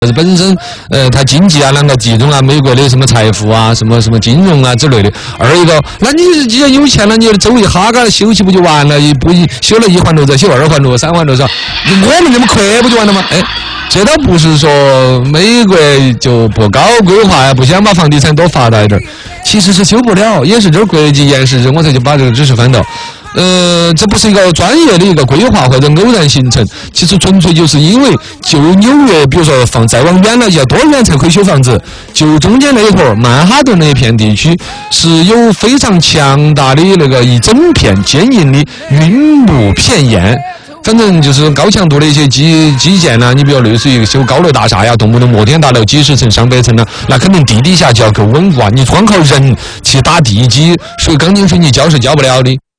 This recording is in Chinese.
本身它经济啊啷个集中啊，美国的什么财富啊，什么金融啊之类的。二一个，那你既然有钱了，你周围哈个休息不就完了？不修了1环路再修2环路、3环路是吧？我们这么快不就完了吗？哎，这倒不是说美国就不高规划呀，不想把房地产多发达一点，其实是修不了，也是这国际严实，我才就把这个知识翻到。这不是一个专业的一个规划或者偶然形成，其实纯粹就是因为就纽约，比如说再往远了要多远才可以修房子，就中间那一会儿曼哈顿那一片地区是有非常强大的那个一整片坚硬的云雾片岩。反正就是高强度的一些基建呢，你比如类似于修高楼大厦呀，动不动摩天大楼几十层、上百层呢，那肯定地底下就要够稳固啊！你光靠人去打地基，钢筋水泥浇是浇不了的。